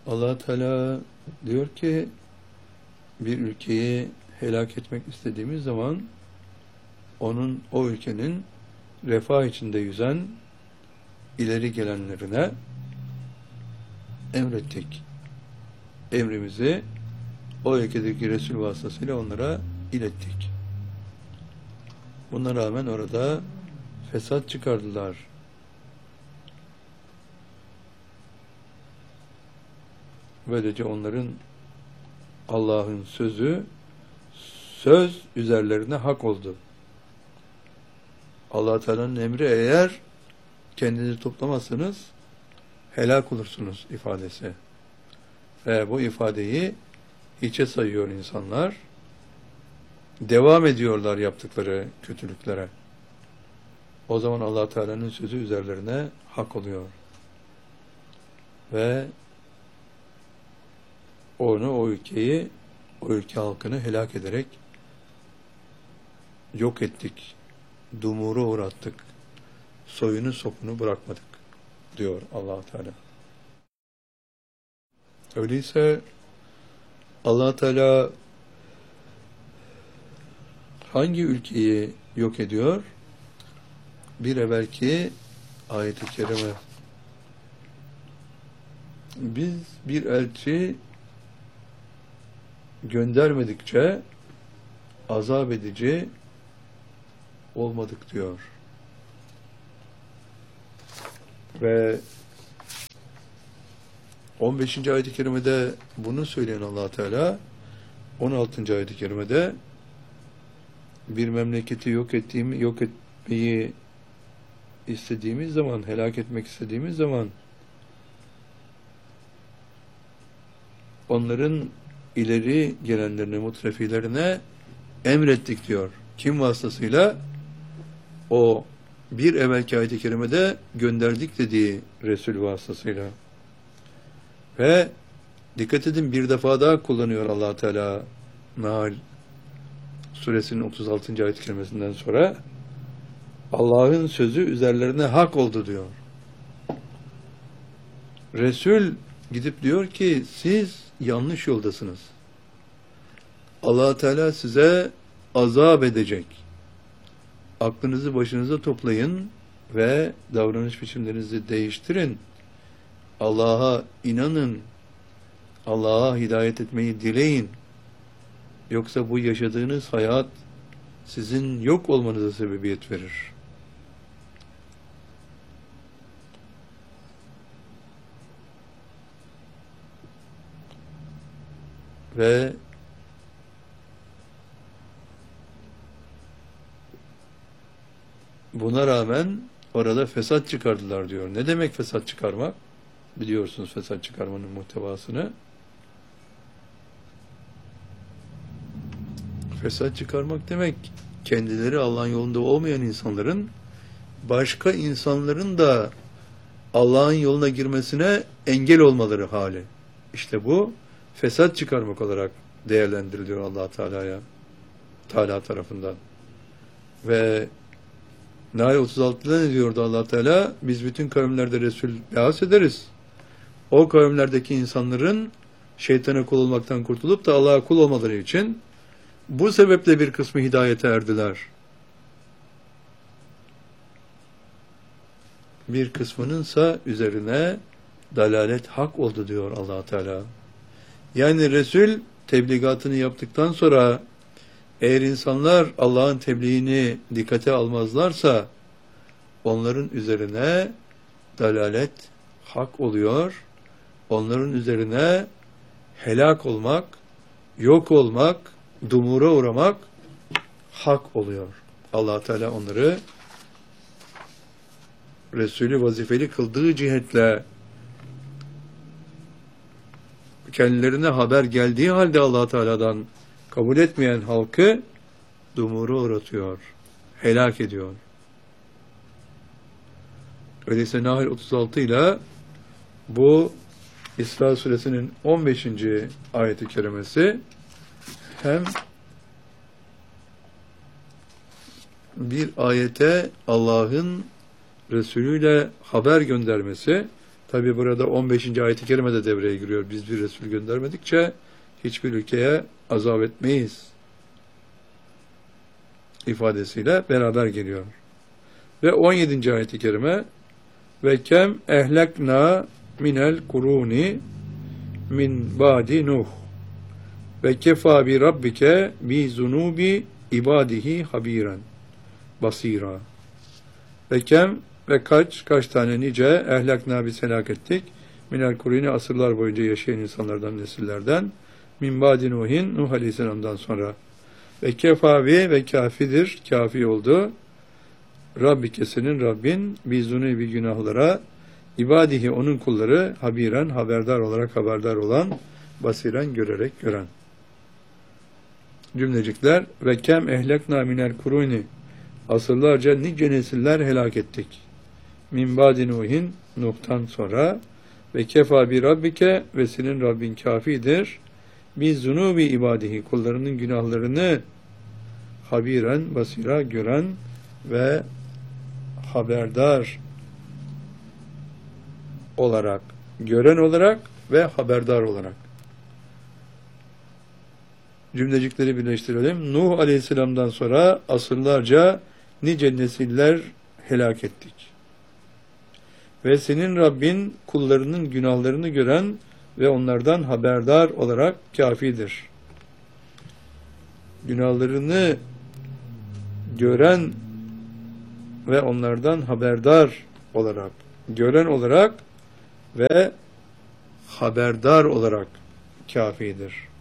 Allah Teala diyor ki bir ülkeyi helak etmek istediğimiz zaman o ülkenin refah içinde yüzen ileri gelenlerine emrettik. Emrimizi o ülkedeki Resul vasıtasıyla onlara ilettik. Buna rağmen orada fesat çıkardılar. Böylece onların Allah'ın söz üzerlerine hak oldu. Allah Teala'nın emri eğer kendinizi toplamazsanız helak olursunuz ifadesi. Ve bu ifadeyi hiçe sayıyor insanlar. Devam ediyorlar yaptıkları kötülüklere. O zaman Allah Teala'nın sözü üzerlerine hak oluyor. Ve o ülkeyi, o ülke halkını helak ederek yok ettik. Dumura uğrattık. Soyunu sopunu bırakmadık diyor Allah Teala. Öyleyse Allah Teala hangi ülkeyi yok ediyor? Bir evvelki ayet-i kerime. Biz bir elçi göndermedikçe azap edici olmadık diyor. Ve 15. ayet-i kerimede bunu söyleyen Allah Teala 16. ayet-i kerimede bir memleketi yok etmeyi istediğimiz zaman, helak etmek istediğimiz zaman onların ileri gelenlerine, mutrefilerine emrettik diyor. Kim vasıtasıyla? O bir evvelki ayet-i kerimede gönderdik dediği Resul vasıtasıyla. Ve dikkat edin, bir defa daha kullanıyor Allah Teala Nahl suresinin 36. ayet-i kerimesinden sonra Allah'ın sözü üzerlerine hak oldu diyor. Resul gidip diyor ki siz yanlış yoldasınız. Allah Teala size azap edecek. Aklınızı başınıza toplayın ve davranış biçimlerinizi değiştirin. Allah'a inanın. Allah'a hidayet etmeyi dileyin. Yoksa bu yaşadığınız hayat sizin yok olmanıza sebebiyet verir. Ve buna rağmen orada fesat çıkardılar diyor. Ne demek fesat çıkarmak? Biliyorsunuz fesat çıkarmanın muhtevasını. Fesat çıkarmak demek, kendileri Allah'ın yolunda olmayan insanların başka insanların da Allah'ın yoluna girmesine engel olmaları hali. İşte bu fesat çıkarmak olarak değerlendiriliyor Allah Teala tarafından. Ve Nahl 36'da ne diyordu Allah Teala? Biz bütün kavimlerde Resul be'as ederiz. O kavimlerdeki insanların şeytana kul olmaktan kurtulup da Allah'a kul olmaları için bu sebeple bir kısmı hidayete erdiler. Bir kısmınınsa üzerine dalalet hak oldu diyor Allah Teala. Yani Resul tebligatını yaptıktan sonra eğer insanlar Allah'ın tebliğini dikkate almazlarsa onların üzerine dalalet hak oluyor. Onların üzerine helak olmak, yok olmak, dumura uğramak hak oluyor. Allah Teala onları Resulü vazifeli kıldığı cihetle kendilerine haber geldiği halde Allah Teala'dan kabul etmeyen halkı dumura uğratıyor, helak ediyor. Öyleyse Nahl 36 ile bu İsra suresinin 15. ayet-i kerimesi hem bir ayete Allah'ın Resulüyle haber göndermesi, Tabi burada 15. ayet-i kerime de devreye giriyor. Biz bir Resul göndermedikçe hiçbir ülkeye azap etmeyiz ifadesiyle beraber geliyor. Ve 17. ayet-i kerime ve kem ehlekna minel kuruni min ba'di Nuh ve kefa bi rabbike bi zunubi ibadihi habiren basira. Ve kem ve kaç tane nice ehlekna biz helak ettik minel kuruni asırlar boyunca yaşayan insanlardan, nesillerden min ba'di Nuhin, Nuh Aleyhisselam'dan sonra ve kefa ve kafidir, kafi oldu Rabbike senin Rabbin bi zunubi günahlara ibadihi onun kulları habiren haberdar olarak haberdar olan basiren görerek gören. Cümlecikler ve kem ehlekna minel kuruni asırlarca nice nesiller helak ettik. Min ba'di Nuhin Nuh'tan sonra ve kefa bi rabbike ve senin Rabbin kafidir. Bi zunubi ibadihi kullarının günahlarını habiren basira gören ve haberdar olarak, gören olarak ve haberdar olarak. Cümlecikleri birleştirelim. Nuh Aleyhisselam'dan sonra asırlarca nice nesiller helak ettik. Ve senin Rabbin kullarının günahlarını gören ve onlardan haberdar olarak kafidir. Günahlarını gören ve onlardan haberdar olarak, gören olarak ve haberdar olarak kafidir.